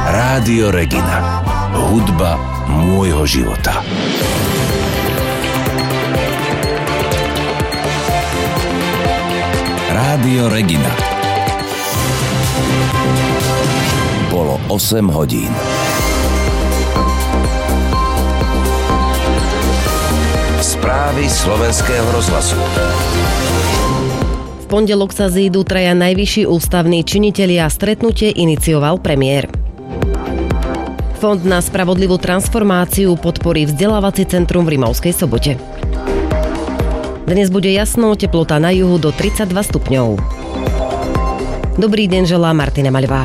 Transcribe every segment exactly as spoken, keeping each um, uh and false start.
Rádio Regina. Hudba môjho života. Rádio Regina. Bolo osem hodín. Správy slovenského rozhlasu. V pondelok sa zídu traja najvyšší ústavní činitelia. Stretnutie inicioval premiér. Fond na spravodlivú transformáciu podporí vzdelávací centrum v Rimavskej Sobote. Dnes bude jasno, teplota na juhu do tridsaťdva stupňov. Dobrý deň želá Martina Maľová.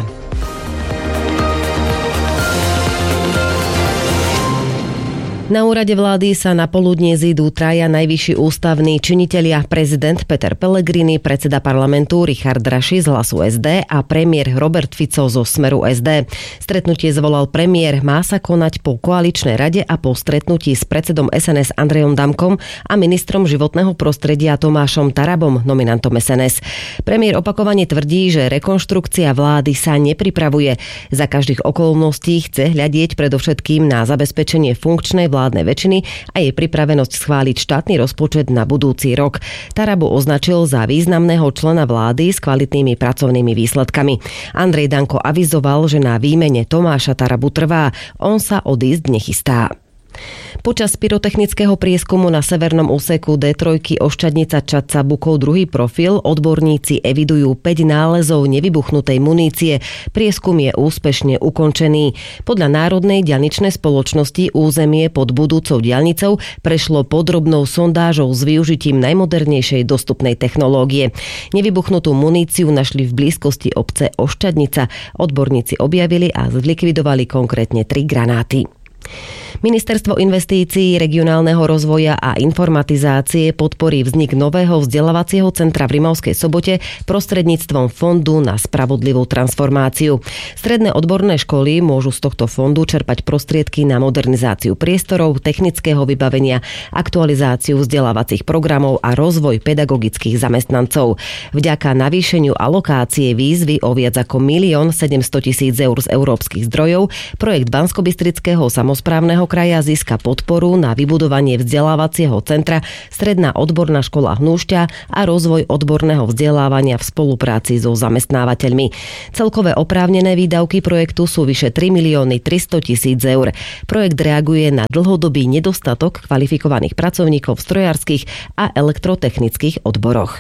Na úrade vlády sa na poludnie zídu traja najvyšší ústavní činitelia: prezident Peter Pellegrini, predseda parlamentu Richard Raši z Hlasu es dé a premiér Robert Fico zo Smeru es dé. Stretnutie zvolal premiér, má sa konať po koaličnej rade a po stretnutí s predsedom es en es Andrejom Dankom a ministrom životného prostredia Tomášom Tarabom, nominantom es en es. Premiér opakovane tvrdí, že rekonštrukcia vlády sa nepripravuje. Za každých okolností chce hľadieť predovšetkým na zabezpečenie funkčnej vládnej väčšiny a jej pripravenosť schváliť štátny rozpočet na budúci rok. Tarabu označil za významného člena vlády s kvalitnými pracovnými výsledkami. Andrej Danko avizoval, že na výmene Tomáša Tarabu trvá. On sa odísť nechystá. Počas pyrotechnického prieskumu na severnom úseku dé tri Oščadnica Čadca Bukov druhý profil odborníci evidujú päť nálezov nevybuchnutej munície. Prieskum je úspešne ukončený. Podľa Národnej diaľničnej spoločnosti územie pod budúcou diaľnicou prešlo podrobnou sondážou s využitím najmodernejšej dostupnej technológie. Nevybuchnutú muníciu našli v blízkosti obce Oščadnica. Odborníci objavili a zlikvidovali konkrétne tri granáty. Ministerstvo investícií, regionálneho rozvoja a informatizácie podporí vznik nového vzdelávacieho centra v Rimavskej Sobote prostredníctvom Fondu na spravodlivú transformáciu. Stredné odborné školy môžu z tohto fondu čerpať prostriedky na modernizáciu priestorov, technického vybavenia, aktualizáciu vzdelávacích programov a rozvoj pedagogických zamestnancov. Vďaka navýšeniu alokácie výzvy o viac ako milión sedemstotisíc eur z európskych zdrojov projekt Banskobystrického samosprávneho kraja získa podporu na vybudovanie vzdelávacieho centra Stredná odborná škola Hnúšťa a rozvoj odborného vzdelávania v spolupráci so zamestnávateľmi. Celkové oprávnené výdavky projektu sú vyše tri milióny tristotisíc eur. Projekt reaguje na dlhodobý nedostatok kvalifikovaných pracovníkov v strojárskych a elektrotechnických odboroch.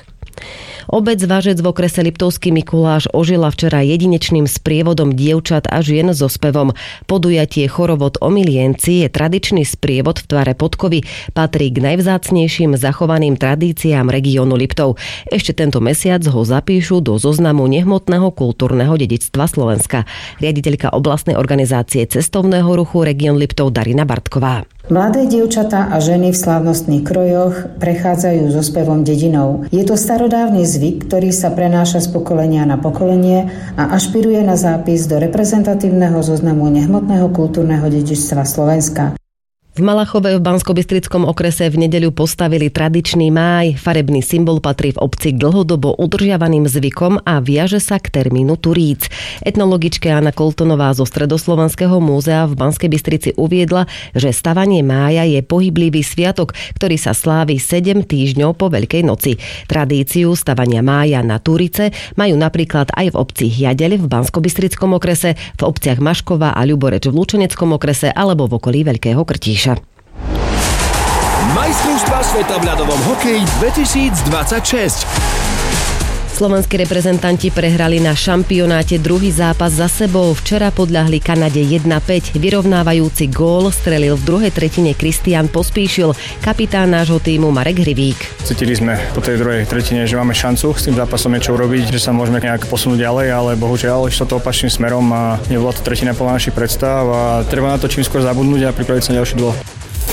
Obec Vážec v okrese Liptovský Mikuláš ožila včera jedinečným sprievodom dievčat a žien so spevom. Podujatie Chorovod o Milienci je tradičný sprievod v tvare podkovy. Patrí k najvzácnejším zachovaným tradíciám regiónu Liptov. Ešte tento mesiac ho zapíšu do zoznamu nehmotného kultúrneho dedičstva Slovenska. Riaditeľka oblastnej organizácie cestovného ruchu Región Liptov Darina Bartková. Mladé dievčatá a ženy v slávnostných krojoch prechádzajú so spevom dedinou. Je to starodávny zvyk, ktorý sa prenáša z pokolenia na pokolenie a ašpiruje na zápis do reprezentatívneho zoznamu nehmotného kultúrneho dedičstva Slovenska. V Malachove v Banskobystrickom okrese v nedeľu postavili tradičný máj. Farebný symbol patrí v obci k dlhodobo udržiavaným zvykom a viaže sa k termínu Turíc. Etnologička Anna Koltonová zo Stredoslovenského múzea v Banskej Bystrici uviedla, že stavanie mája je pohyblivý sviatok, ktorý sa slávi sedem týždňov po Veľkej noci. Tradíciu stavania mája na Turice majú napríklad aj v obci Hjadeľ v Banskobystrickom okrese, v obciach Maškova a Ľuboreč v Lučeneckom okrese alebo v okolí Veľkého Krtíša. Majstrovstvá sveta v ľadovom hokeji dvetisícdvadsaťšesť. Slovenskí reprezentanti prehrali na šampionáte druhý zápas za sebou. Včera podľahli Kanade jeden päť. Vyrovnávajúci gól strelil v druhej tretine Kristián Pospíšil. Kapitán nášho tímu Marek Hrivík. Cítili sme po tej druhej tretine, že máme šancu s tým zápasom niečo urobiť, že sa môžeme nejak posunúť ďalej, ale bohužiaľ išlo to opačným smerom a nebola to tretina podľa našich predstav a treba na to čím skôr zabudnúť a pripraviť sa na ďalší duel.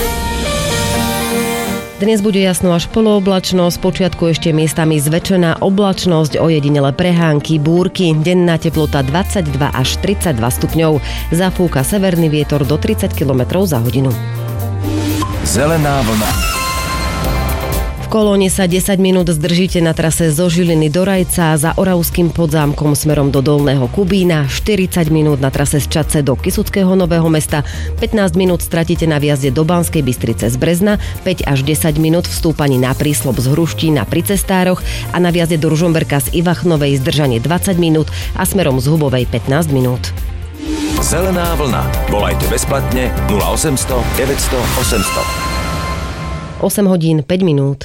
Dnes bude jasno až polooblačno, spočiatku ešte miestami zväčšená oblačnosť, ojedinele prehánky, búrky, denná teplota dvadsaťdva až tridsaťdva stupňov. Zafúka severný vietor do tridsať kilometrov za hodinu. Zelená vlna. V Kolóne sa desať minút zdržíte na trase zo Žiliny do Rajca, za Oravským Podzámkom smerom do Dolného Kubína, štyridsať minút na trase z Čadce do Kysuckého Nového Mesta, pätnásť minút stratíte na viazde do Banskej Bystrice z Brezna, päť až desať minút v stúpaní na príslop z Hruštína pri Cestároch a na viazde do Ružomberka z Ivachnovej zdržanie dvadsať minút a smerom z Hubovej pätnásť minút. Zelená vlna. Volajte bezplatne nula osemsto deväťsto osemsto. osem hodín päť minút.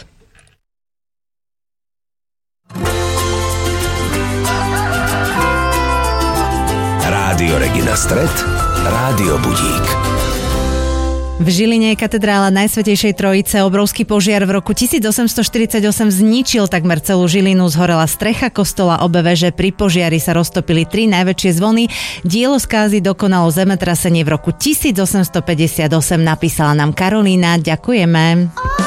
Rádio Regina Stred, Rádio Budík. V Žiline je katedrála Najsvätejšej Trojice. Obrovský požiar v roku tisícosemstoštyridsaťosem zničil takmer celú Žilinu. Zhorela strecha kostola, obe veže. Pri požiari sa roztopili tri najväčšie zvony. Dielo skázy dokonalo zemetrasenie v roku tisícosemstopäťdesiatosem. Napísala nám Karolína. Ďakujeme.